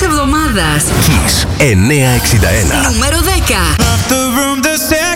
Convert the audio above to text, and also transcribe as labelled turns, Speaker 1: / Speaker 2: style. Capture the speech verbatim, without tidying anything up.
Speaker 1: της εβδομάδας.
Speaker 2: Kiss εννιακόσια εξήντα ένα.
Speaker 1: Νούμερο δέκα.